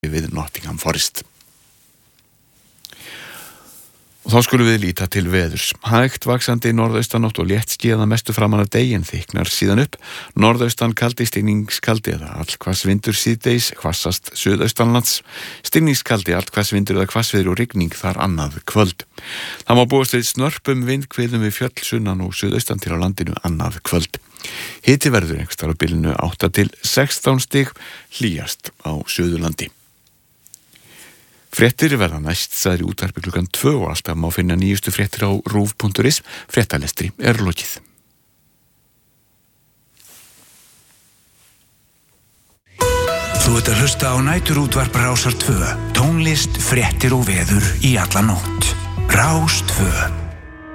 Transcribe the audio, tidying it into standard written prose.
við Nottingham Forest. Og þá skulum við líta til veðurs. Hægt vaxandi norðaustanátt og létt skíðað að mestu framan af deginn, þykknar síðan upp. Norðaustan kaldi, stinningskaldi eða allhvassvindur síðdegis, hvassast suðaustanlands. Stinningskaldi, allhvassvindur eða hvassviður og rigning þar annað kvöld. Það má búast við snörpum vindhviðum við fjöll sunnan og suðaustan til á landinu annað kvöld. Hiti verður einhvers staðar á bilinu 8 til 16 stig, hlýjast á Suðurlandi. Fréttir verða næst sagði útvarpi klukkan 2 og alltaf má finna nýjustu fréttir á rúv.is. Fréttalestri lokið. Þú ert að hlusta á næturútvarp Rásar 2. Tónlist, fréttir og veður í alla nótt. Rás 2.